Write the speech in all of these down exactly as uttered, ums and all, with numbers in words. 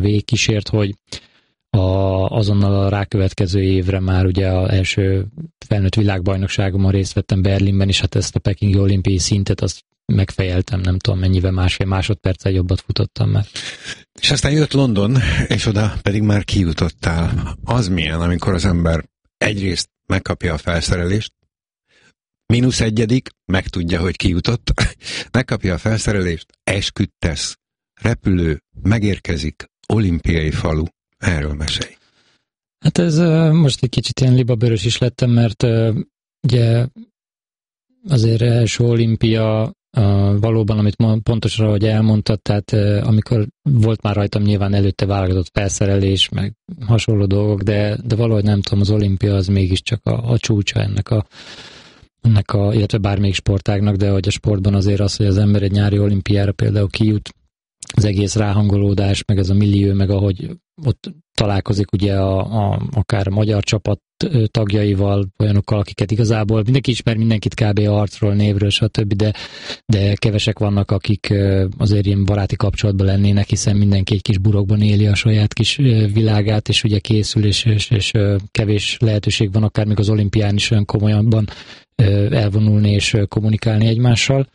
végigkísért, hogy a, azonnal a rákövetkező évre már ugye az első felnőtt világbajnokságomon részt vettem Berlinben, és hát ezt a pekingi olimpiai szintet azt megfejeltem, nem tudom mennyivel, másfél másodperccel jobbat futottam már. És aztán jött London, és oda pedig már kijutottál. Az milyen, amikor az ember egyrészt megkapja a felszerelést, mínusz egyedik, megtudja, hogy kijutott, megkapja a felszerelést, esküdt tesz, repülő, megérkezik, olimpiai falu. Erről mesélj. Hát ez most egy kicsit ilyen libabőrös is lettem, mert ugye azért első olimpia valóban, amit pontosan, ahogy elmondtad, tehát amikor volt már rajtam nyilván előtte válogatott felszerelés, meg hasonló dolgok, de, de valahogy nem tudom, az olimpia az mégiscsak a, a csúcsa ennek a, ennek a, illetve bármelyik sportágnak, de hogy a sportban azért az, hogy az ember egy nyári olimpiára például kijut, az egész ráhangolódás, meg ez a millió, meg ahogy ott találkozik ugye a, a, akár a magyar csapat tagjaival, olyanokkal, akiket igazából mindenki ismer mindenkit kb. Arcról, névről, stb., de, de kevesek vannak, akik azért ilyen baráti kapcsolatban lennének, hiszen mindenki egy kis burokban éli a saját kis világát, és ugye készül, és, és, és kevés lehetőség van akár még az olimpián is olyan komolyabban elvonulni és kommunikálni egymással.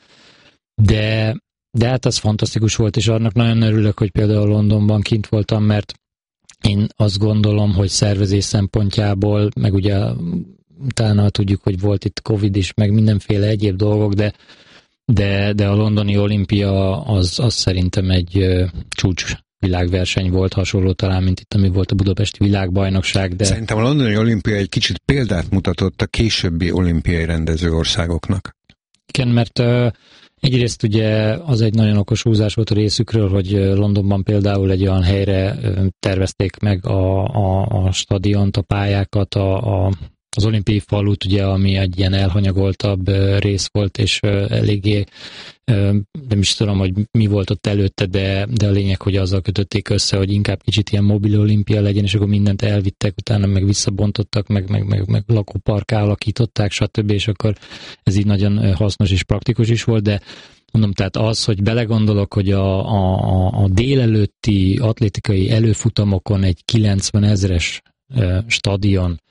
De De hát az fantasztikus volt, és annak nagyon örülök, hogy például Londonban kint voltam, mert én azt gondolom, hogy szervezés szempontjából, meg ugye utána tudjuk, hogy volt itt Covid is, meg mindenféle egyéb dolgok, de, de, de a londoni olimpia az, az szerintem egy csúcs világverseny volt, hasonló talán, mint itt, ami volt a budapesti világbajnokság. De... Szerintem a londoni olimpia egy kicsit példát mutatott a későbbi olimpiai rendező országoknak. Igen, mert egyrészt ugye az egy nagyon okos húzás volt a részükről, hogy Londonban például egy olyan helyre tervezték meg a, a, a stadiont, a pályákat, a, a, az olimpiai falut, ugye, ami egy ilyen elhanyagoltabb rész volt, és eléggé nem is tudom, hogy mi volt ott előtte, de, de a lényeg, hogy azzal kötötték össze, hogy inkább kicsit ilyen mobil olimpia legyen, és akkor mindent elvittek, utána meg visszabontottak, meg, meg, meg, meg lakóparkká alakították, stb., és akkor ez így nagyon hasznos és praktikus is volt, de mondom, tehát az, hogy belegondolok, hogy a, a, a délelőtti atlétikai előfutamokon egy kilencven ezres stadion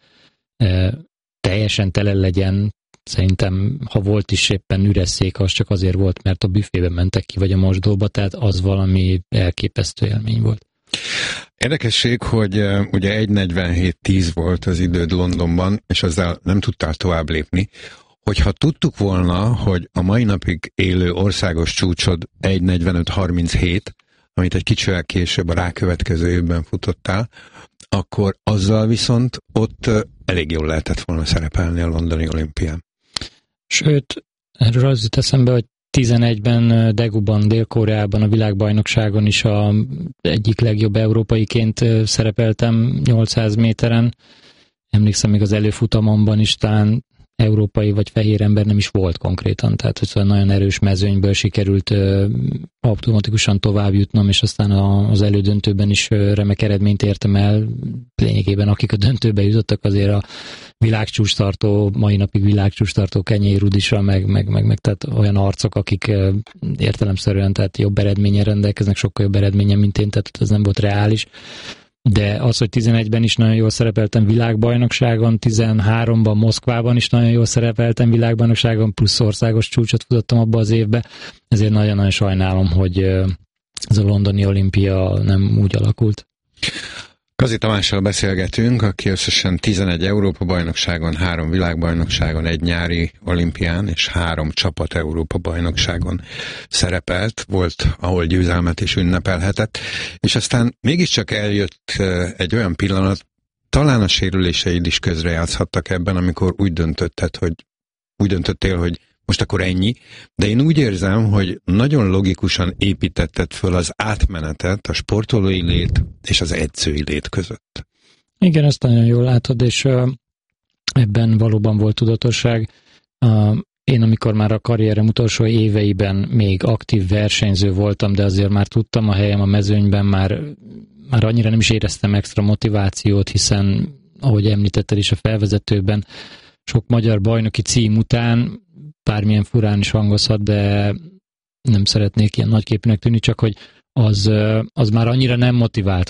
teljesen tele legyen, szerintem, ha volt is éppen üres szék, az csak azért volt, mert a büfébe mentek ki, vagy a mosdóba, tehát az valami elképesztő élmény volt. Érdekesség, hogy uh, ugye egy negyvenhét tíz volt az időd Londonban, és azzal nem tudtál tovább lépni. Hogyha tudtuk volna, hogy a mai napig élő országos csúcsod egy negyvenöt harminchét, amit egy kicsivel később a rákövetkező évben futottál, akkor azzal viszont ott uh, elég jól lehetett volna szerepelni a londoni olimpián. Sőt, erről az jut eszembe, hogy tizenegyben Daeguban, Dél-Koreában a világbajnokságon is a egyik legjobb európaiként szerepeltem nyolcszáz méteren. Emlékszem, még az előfutamomban is talán európai vagy fehér ember nem is volt konkrétan, tehát hogy nagyon erős mezőnyből sikerült automatikusan tovább jutnom, és aztán az elődöntőben is remek eredményt értem el. Lényegében akik a döntőbe jutottak, azért a világcsúcstartó, mai napig világcsúcstartó Kenyei Rudisa, meg, meg, meg, meg tehát olyan arcok, akik értelemszerűen tehát jobb eredményen rendelkeznek, sokkal jobb eredményen, mint én, tehát ez nem volt reális. De az, hogy tizenegyben is nagyon jól szerepeltem világbajnokságon, tizenháromban Moszkvában is nagyon jól szerepeltem világbajnokságon, plusz országos csúcsot futottam abba az évbe, ezért nagyon-nagyon sajnálom, hogy ez a londoni olimpia nem úgy alakult. Kazi Tamással beszélgetünk, aki összesen tizenegy Európa-bajnokságon, három világbajnokságon, egy nyári olimpián és három csapat Európa-bajnokságon szerepelt, volt, ahol győzelmet is ünnepelhetett, és aztán mégiscsak eljött egy olyan pillanat, talán a sérüléseid is közrejátszhattak ebben, amikor úgy döntötted, hogy úgy döntöttél, hogy most akkor ennyi, de én úgy érzem, hogy nagyon logikusan építetted föl az átmenetet a sportolói lét és az edzői lét között. Igen, ezt nagyon jól látod, és uh, ebben valóban volt tudatosság. Uh, én, amikor már a karrierem utolsó éveiben még aktív versenyző voltam, de azért már tudtam a helyem a mezőnyben, már, már annyira nem is éreztem extra motivációt, hiszen, ahogy említetted is a felvezetőben, sok magyar bajnoki cím után, bármilyen furán is hangozhat, de nem szeretnék ilyen nagyképűnek tűnni, csak hogy az, az már annyira nem motivált,